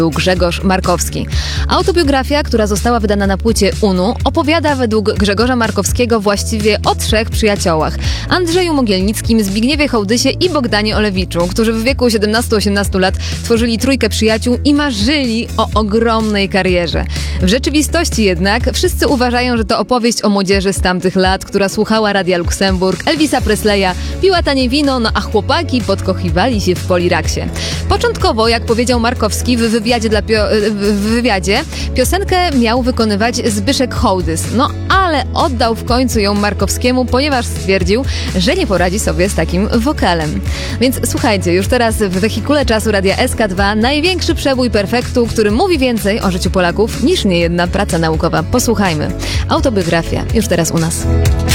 Grzegorz Markowski. Autobiografia, która została wydana na płycie UNU, opowiada według Grzegorza Markowskiego właściwie o trzech przyjaciołach: Andrzeju Mogielnickim, Zbigniewie Hołdysie i Bogdanie Olewiczu, którzy w wieku 17-18 lat tworzyli trójkę przyjaciół i marzyli o ogromnej karierze. W rzeczywistości jednak wszyscy uważają, że to opowieść o młodzieży z tamtych lat, która słuchała Radia Luksemburg, Elvisa Presleya, piła tanie wino, no a chłopaki podkochiwali się w Poliraksie. Początkowo, jak powiedział Markowski w wywiadzie, piosenkę miał wykonywać Zbyszek Hołdys, no ale oddał w końcu ją Markowskiemu, ponieważ stwierdził, że nie poradzi sobie z takim wokalem. Więc słuchajcie, już teraz w wehikule czasu Radia SK2 największy przebój perfektu, który mówi więcej o życiu Polaków niż niejedna praca naukowa. Posłuchajmy. Autobiografia już teraz u nas.